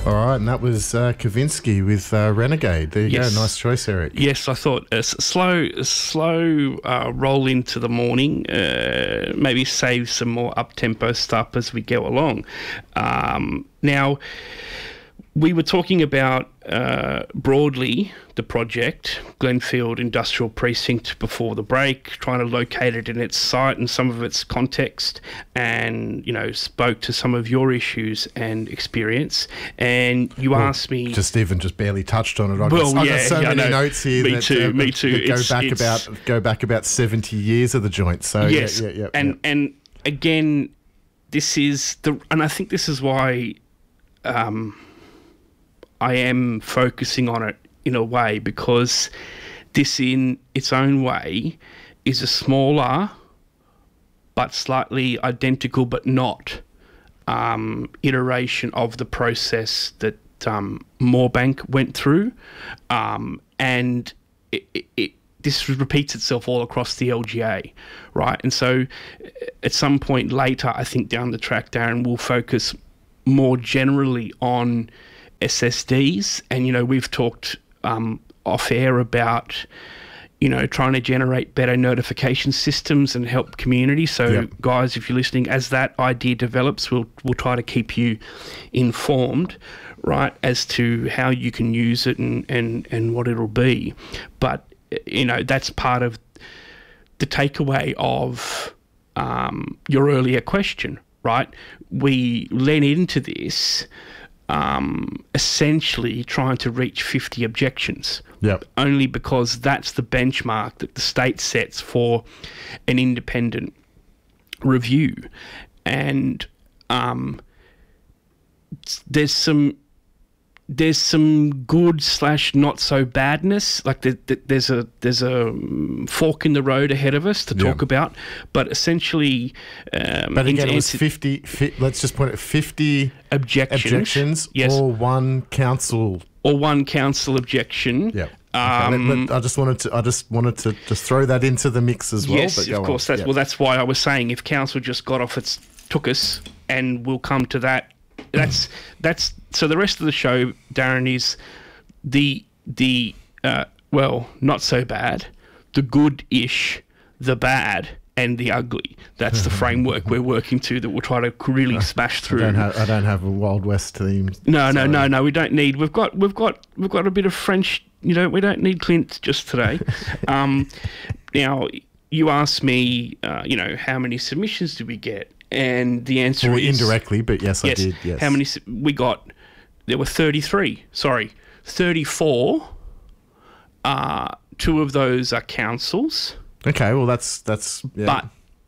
All right, and that was Kavinsky with Renegade. There you go. Nice choice, Eric. Yes, I thought a slow roll into the morning, maybe save some more up-tempo stuff as we go along. Now, we were talking about broadly the project, Glenfield Industrial Precinct, before the break, trying to locate it in its site and some of its context, and, you know, spoke to some of your issues and experience. And you asked me... Just barely touched on it. I've got so many notes here. Me too. Go back about 70 years of the joint. So yes, and again, this is and I think this is why I am focusing on it in a way, because this in its own way is a smaller but slightly identical but not iteration of the process that Moorebank went through, and this repeats itself all across the LGA, right? And so at some point later, I think down the track, Darren, will focus more generally on SSDs, and, you know, we've talked off air about, you know, trying to generate better notification systems and help community. So guys, if you're listening, as that idea develops, we'll try to keep you informed, right, as to how you can use it and what it'll be. But, you know, that's part of the takeaway of your earlier question, right? We led into this essentially trying to reach 50 objections, only because that's the benchmark that the state sets for an independent review. And there's some good / not so badness. Like there's a fork in the road ahead of us to talk about, but essentially, but again, it was 50. Let's just point at 50 objections, or one council objection. Yeah. I just wanted to just throw that into the mix as well. Yes, but of course. That's why I was saying, if council just got off its tuchus, and we'll come to that. That's so the rest of the show, Darren, is the well, not so bad, the good-ish, the bad, and the ugly. That's the framework we're working to, that we'll try to really smash through. I don't have a Wild West theme. No. We don't need. We've got a bit of French. You know, we don't need Clint just today. Now, you asked me, you know, how many submissions did we get? And the answer is... indirectly, but yes, I did, yes. How many we got? There were 34. 34. 2 of those are councils. Okay, well, that's yeah. But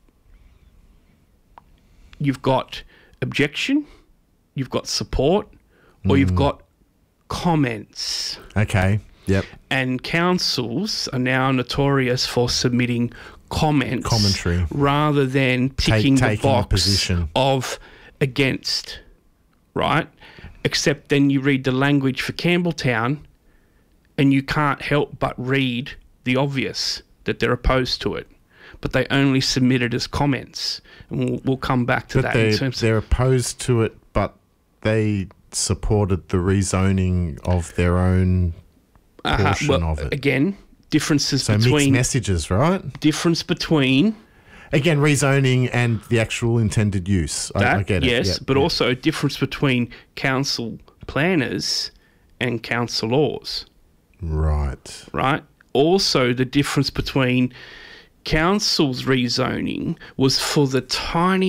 you've got objection, you've got support, or you've got comments. Okay, yep. And councils are now notorious for submitting commentary rather than ticking the box of against, right? Except then you read the language for Campbelltown and you can't help but read the obvious, that they're opposed to it, but they only submit it as comments, and we'll come back to that. In terms they're opposed to it, but they supported the rezoning of their own portion of it. Again, differences between... mixed messages, right? Difference between... Again, rezoning and the actual intended use. I get it. Yes, but also a difference between council planners and councillors. Right. Right? Also, the difference between council's rezoning was for the tiny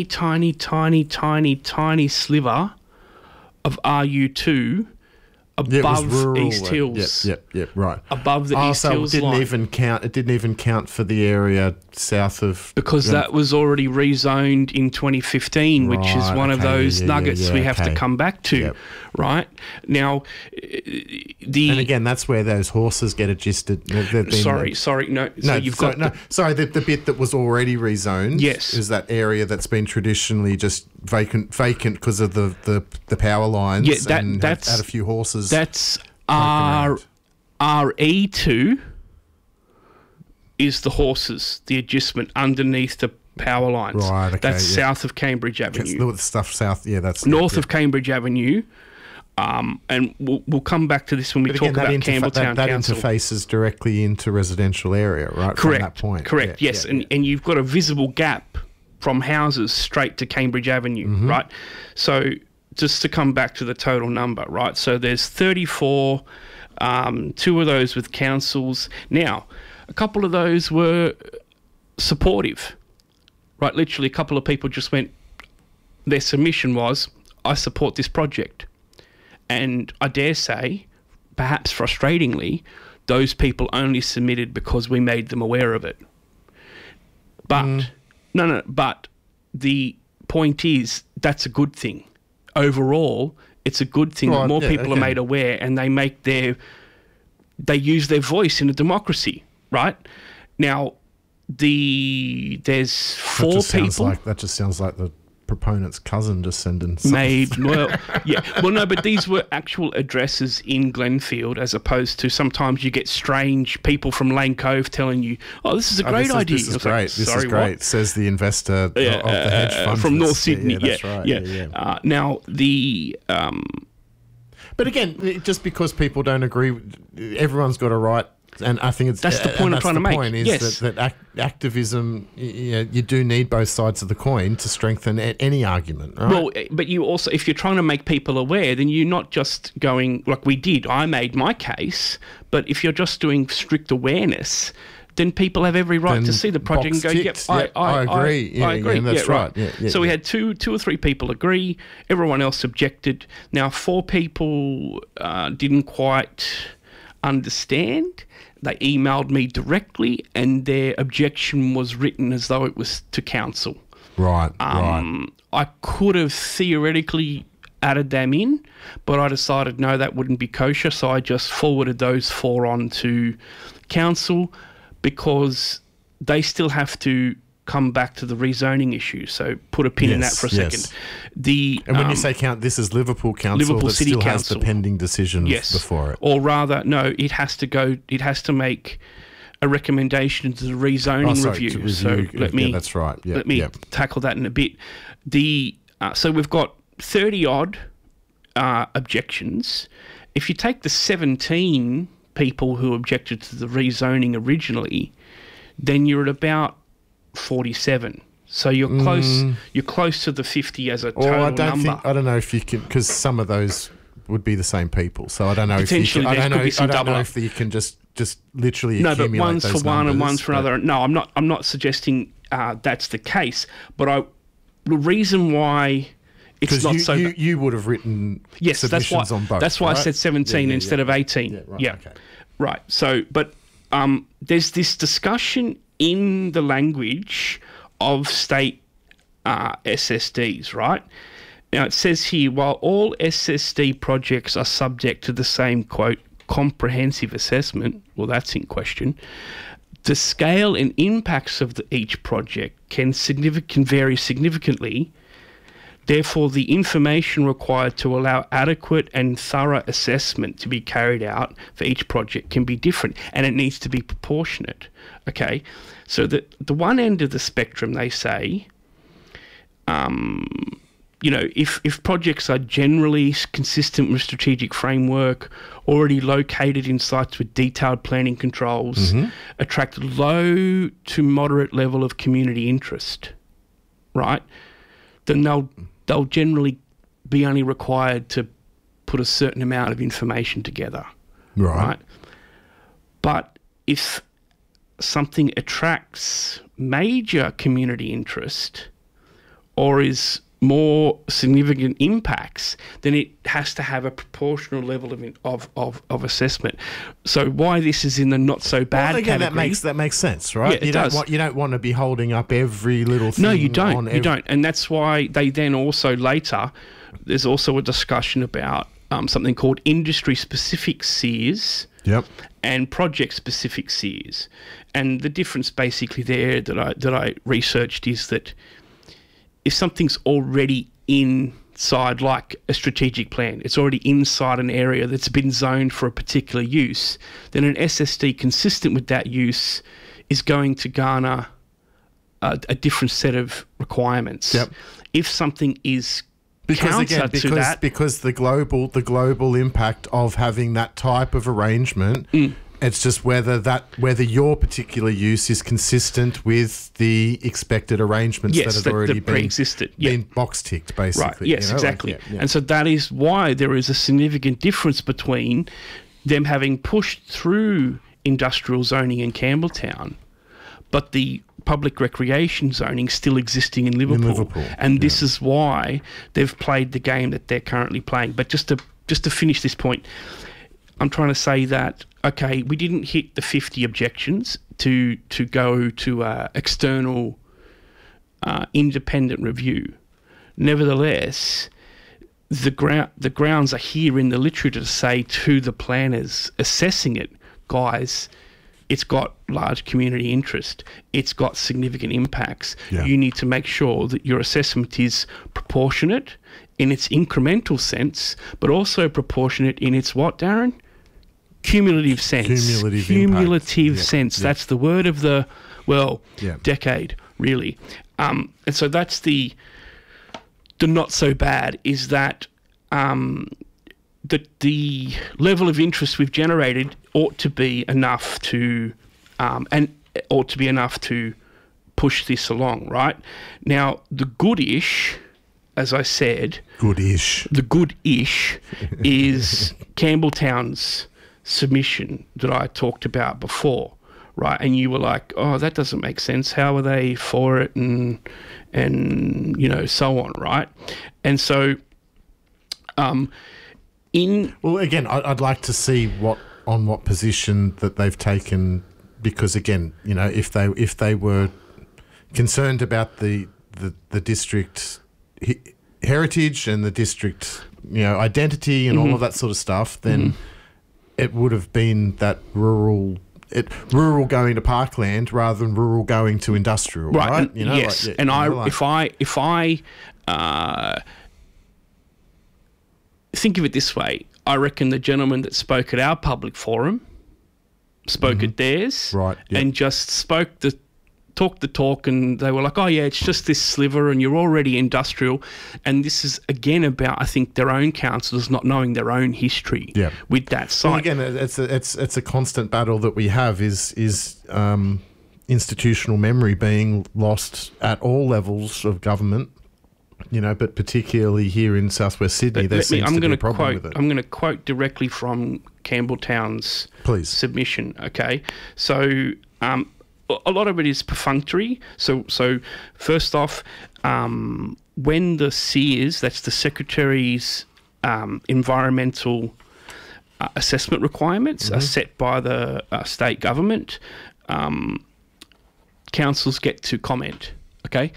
sliver of RU2 above East Hills. Yep, right. Above the East Hills line. It didn't even count for the area south of... Because that was already rezoned in 2015, which is one of those nuggets we have to come back to, right? Now, And again, that's where those horses get adjusted. Sorry, no. Sorry, the bit that was already rezoned, yes, is that area that's been traditionally just vacant because of the power lines. Yeah, that's had a few horses. That's RE2 is the horses, the adjustment underneath the power lines. Right, okay. That's south of Cambridge Avenue. That's the stuff south, that's... North of Cambridge Avenue, And we'll come back to this when we talk about Campbelltown that Council. That interfaces directly into residential area, right? Correct. From that point. Correct. Yeah, yes, and you've got a visible gap from houses straight to Cambridge Avenue, right? So just to come back to the total number, right? So there's 34, 2 of those with councils. Now, a couple of those were supportive, right? Literally, a couple of people just went, their submission was, I support this project. And I dare say, perhaps frustratingly, those people only submitted because we made them aware of it. But, but the point is, that's a good thing. Overall, it's a good thing that more people are made aware and they use their voice in a democracy, right? Now, there's 4 people. That just sounds like the proponent's cousin just sending but these were actual addresses in Glenfield, as opposed to sometimes you get strange people from Lane Cove telling you, this is a great idea. This is great. This is great, says the investor of the hedge fund from North Sydney. That's right. Now the but again, just because people don't agree, everyone's got a right. And I think that's the point I'm trying to make. Is that activism, you do need both sides of the coin to strengthen any argument. Right? Well, but you also, if you're trying to make people aware, then you're not just going like we did. I made my case, but if you're just doing strict awareness, then people have every right to see the project and go, "Yep, I agree. I agree. That's right." Yeah, so we had two or three people agree. Everyone else objected. Now 4 people didn't quite understand. They emailed me directly, and their objection was written as though it was to council. Right. I could have theoretically added them in, but I decided no, that wouldn't be kosher, so I just forwarded those 4 on to council because they still have to come back to the rezoning issue. So put a pin in that for a second. And when you say this is Liverpool Council, Liverpool that City still Council has the pending decisions before it. Or rather, no, it has to make a recommendation to the rezoning review. So let me that's right. Let me tackle that in a bit. So we've got 30 odd objections. If you take the 17 people who objected to the rezoning originally, then you're at about 47. So you're close. You're close to the 50 as a total number. I don't know if you can, because some of those would be the same people. So I don't know if you can. I don't know if you can just literally accumulate but one's those for one numbers, and one's for another. No, I'm not suggesting that's the case. But the reason why it's not so. You would have written submissions on both. That's why right? I said 17 instead of 18. Okay. Right. So, but there's this discussion in the language of state SSDs, right? Now, it says here, while all SSD projects are subject to the same, quote, comprehensive assessment, well, that's in question, the scale and impacts of each project can vary significantly. Therefore, the information required to allow adequate and thorough assessment to be carried out for each project can be different, and it needs to be proportionate. Okay, so the one end of the spectrum, they say, if projects are generally consistent with strategic framework, already located in sites with detailed planning controls, attract low to moderate level of community interest, right? Then they'll generally be only required to put a certain amount of information together, right? But if something attracts major community interest or is more significant impacts, then it has to have a proportional level of assessment. So why this is in the not so bad category? That makes sense, right? Yeah, you don't want to be holding up every little thing. No, you don't. You don't, and that's why they then also later. There's also a discussion about something called industry-specific SEERs. Yep. And project-specific SEERs, and the difference basically there that I researched is that if something's already inside, like a strategic plan, it's already inside an area that's been zoned for a particular use, then an SSD consistent with that use is going to garner a different set of requirements. Yep. If something is counter to that, because the global impact of having that type of arrangement. It's just whether your particular use is consistent with the expected arrangements that have already been box ticked, basically. Right. Yes, exactly. And so that is why there is a significant difference between them having pushed through industrial zoning in Campbelltown, but the public recreation zoning still existing in Liverpool. And this is why they've played the game that they're currently playing. But just to finish this point, I'm trying to say that, okay, we didn't hit the 50 objections to go to external independent review. Nevertheless, the grounds are here in the literature to say to the planners assessing it, guys, it's got large community interest. It's got significant impacts. Yeah. You need to make sure that your assessment is proportionate in its incremental sense, but also proportionate in its what, Darren? Cumulative sense. Cumulative sense. Yeah. That's the word of the, decade, really. And so that's the not so bad is that the level of interest we've generated ought to be enough to push this along, right? Now, the goodish, as I said, the goodish is Campbelltown's submission that I talked about before, right? And you were like, oh, that doesn't make sense. How are they for it? And so on, right? And so, again, I'd like to see what position that they've taken, because again, if they were concerned about the district heritage and the district identity and all of that sort of stuff, then it would have been that rural going to parkland rather than rural going to industrial, right? Yes, and if I think of it this way, I reckon the gentleman that spoke at our public forum spoke at theirs, right? Yep. And just talked the talk, and they were like, oh yeah, it's just this sliver and you're already industrial. And this is again about, I think, their own councillors not knowing their own history with that site. Well, again, it's a constant battle that we have is institutional memory being lost at all levels of government. But particularly here in southwest Sydney, there seems to be a problem with it. I'm going to quote directly from Campbelltown's submission. Okay, so a lot of it is perfunctory. So first off, when the SEERS, that's the Secretary's environmental assessment requirements, are set by the state government, councils get to comment. Okay.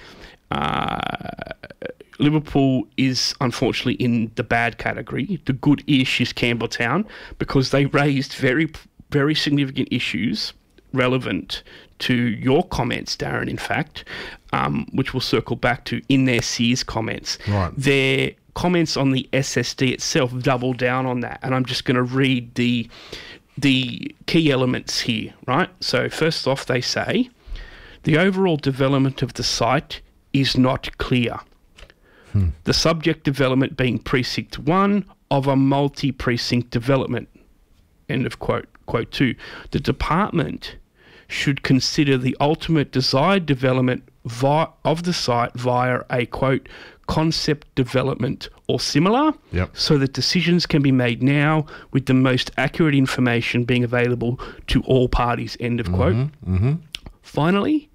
Liverpool is unfortunately in the bad category. The good-ish is Campbelltown, because they raised very, very significant issues relevant to your comments, Darren, in fact, which we'll circle back to in their SEERS comments. Right. Their comments on the SSD itself double down on that, and I'm just going to read the key elements here, right? So first off, they say, the overall development of the site is not clear. The subject development being Precinct 1 of a multi-precinct development. End of quote. Quote 2. The department should consider the ultimate desired development of the site via a, quote, concept development or similar, so that decisions can be made now with the most accurate information being available to all parties, end of quote. Finally,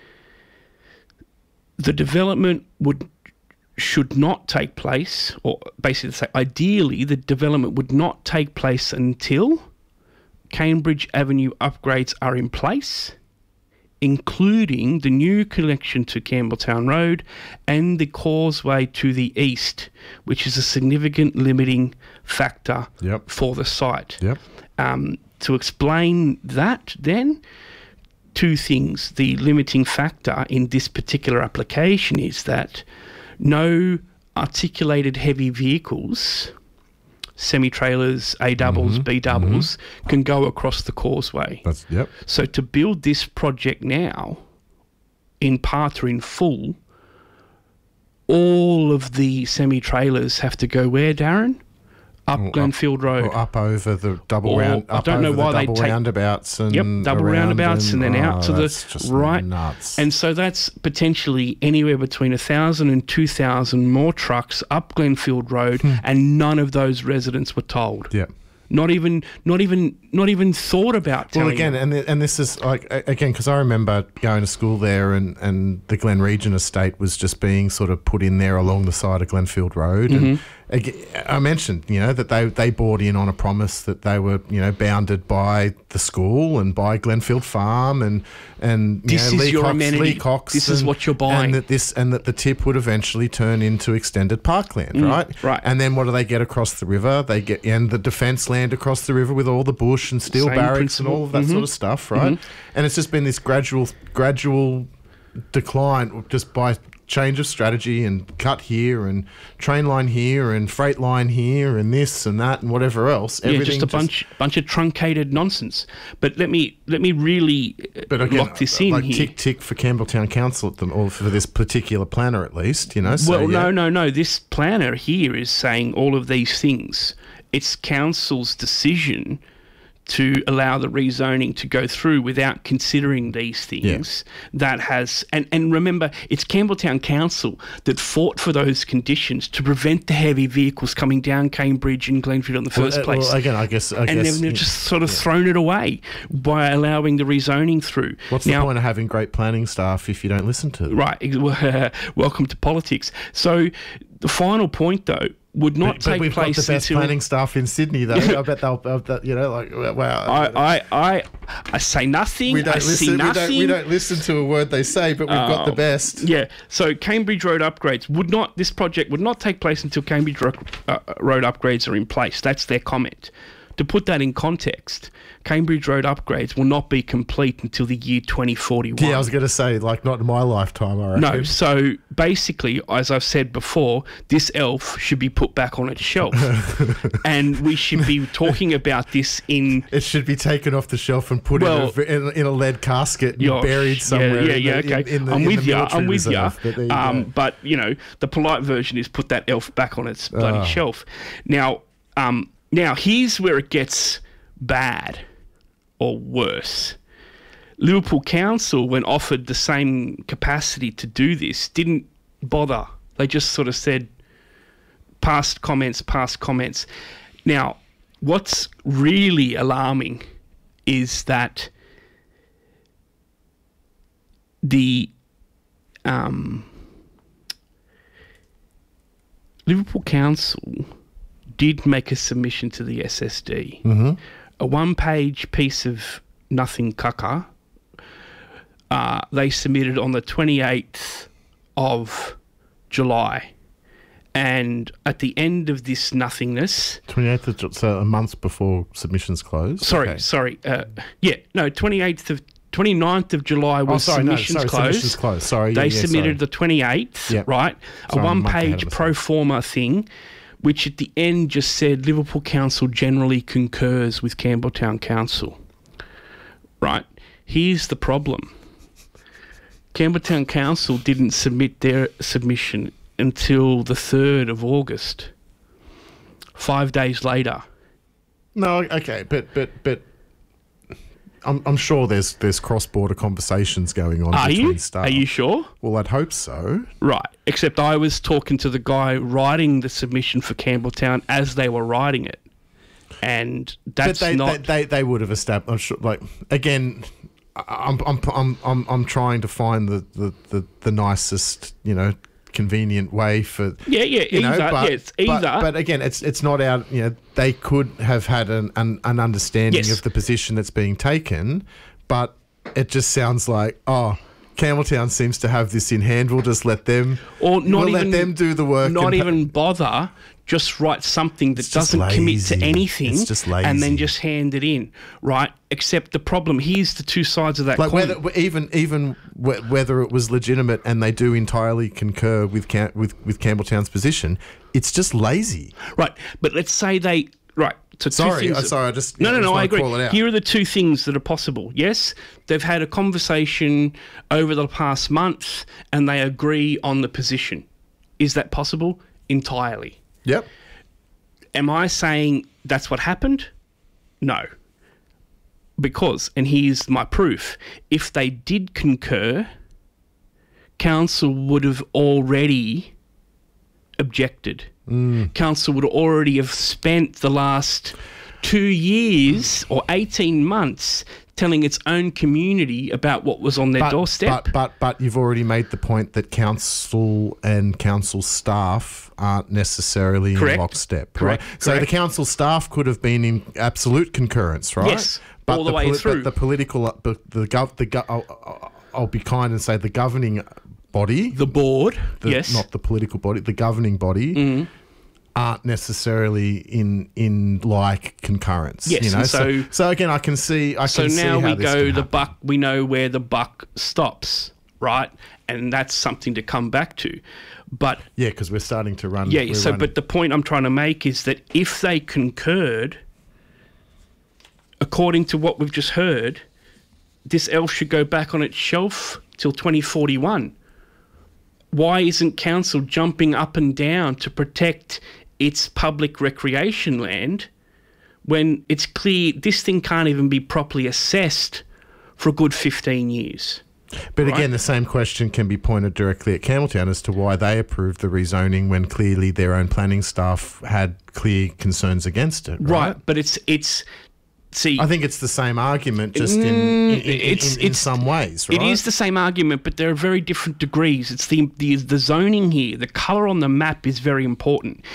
the development should not take place, or basically say ideally the development would not take place until Cambridge Avenue upgrades are in place, including the new connection to Campbelltown Road and the causeway to the east, which is a significant limiting factor for the site. To explain that then, two things. The limiting factor in this particular application is that no articulated heavy vehicles, semi-trailers, A-doubles, B-doubles, can go across the causeway. So to build this project now, in part or in full, all of the semi-trailers have to go where, Darren? Up Glenfield Road. Or up over the double round. I don't know why they take roundabouts and double roundabouts and then out to the right. Nuts. And so that's potentially anywhere between 1,000 and 2,000 more trucks up Glenfield Road, and none of those residents were told. Yeah. Not even thought about telling. Well, again, and this is like, again, because I remember going to school there, and the Glen Region estate was just being sort of put in there along the side of Glenfield Road. And again, I mentioned, that they bought in on a promise that they were, bounded by the school and by Glenfield Farm and this is your amenity. This is what you're buying, and that the tip would eventually turn into extended parkland, right? Right. And then what do they get across the river? They get the defence land across the river with all the bush and steel barracks and all of that sort of stuff, right? And it's just been this gradual decline just by change of strategy and cut here and train line here and freight line here and this and that and whatever else. Everything bunch of truncated nonsense. But let me really lock this in here. Tick for Campbelltown Council or for this particular planner at least, No. This planner here is saying all of these things. It's council's decision to allow the rezoning to go through without considering these things. That has, and remember, it's Campbelltown Council that fought for those conditions to prevent the heavy vehicles coming down Cambridge and Glenfield in the first place. Well, again, I guess, they've just sort of thrown it away by allowing the rezoning through. What's the point of having great planning staff if you don't listen to them? Right. Welcome to politics. So the final point, though, would not take we've place got the best planning staff in Sydney, though. I bet they'll, wow. I say nothing. We don't I see nothing. We don't listen to a word they say, but we've got the best. Yeah. So Cambridge Road upgrades this project would not take place until Cambridge Road upgrades are in place. That's their comment. To put that in context, Cambridge Road upgrades will not be complete until the year 2041. Yeah, I was going to say, not in my lifetime, I reckon. No, so basically, as I've said before, this elf should be put back on its shelf. And we should be talking about this in... It should be taken off the shelf and put in a lead casket and buried somewhere. Okay. I'm with you. But, the polite version is put that elf back on its bloody shelf. Now, here's where it gets bad or worse. Liverpool Council, when offered the same capacity to do this, didn't bother. They just sort of said, past comments. Now, what's really alarming is that the Liverpool Council did make a submission to the SSD, a one-page piece of nothing caca. They submitted on the 28th of July, and at the end of this nothingness, 28th of July, so a month before submissions closed. 29th of July was submissions closed. Sorry, they submitted the 28th, right? A one-page pro forma thing, which at the end just said Liverpool Council generally concurs with Campbelltown Council. Right. Here's the problem. Campbelltown Council didn't submit their submission until the 3rd of August, 5 days later. No, okay, but I'm sure there's cross-border conversations going on between staff. Are you sure? Well, I'd hope so. Right. Except I was talking to the guy writing the submission for Campbelltown as they were writing it, and that's not. They would have established. Again, I'm trying to find the nicest, convenient way for it's either. But again, it's not out. They could have had an understanding of the position that's being taken, but it just sounds like Campbelltown seems to have this in hand. We'll just let them, let them do the work. Not even bother. Just write something that doesn't commit to anything, and then just hand it in, right? Except the problem, here's the two sides of that coin. Whether it was legitimate and they do entirely concur with Campbelltown's position, it's just lazy, right? But let's say they right. So I just I agree. Call it out. Here are the two things that are possible. Yes, they've had a conversation over the past month, and they agree on the position. Is that possible? Entirely. Yep. Am I saying that's what happened? No. Because, and here's my proof, if they did concur, council would have already objected. Council would already have spent the last 2 years or 18 months telling its own community about what was on their doorstep. But you've already made the point that council and council staff aren't necessarily in lockstep. Correct. Right? So the council staff could have been in absolute concurrence, right? Yes, all the way through. But the political, I'll be kind and say the governing body, the board, not the political body, the governing body, aren't necessarily in like concurrence. Yes, you know? So again, I can see. So now we go. The buck. We know where the buck stops, right? And that's something to come back to. But yeah, because we're starting to run. Yeah. So, but the point I'm trying to make is that if they concurred, according to what we've just heard, this elf should go back on its shelf till 2041. Why isn't council jumping up and down to protect its public recreation land when it's clear this thing can't even be properly assessed for a good 15 years? But again, the same question can be pointed directly at Campbelltown as to why they approved the rezoning when clearly their own planning staff had clear concerns against it. Right, but it's see, I think it's the same argument, just in some ways, right? It is the same argument, but there are very different degrees. It's the zoning here. The colour on the map is very important.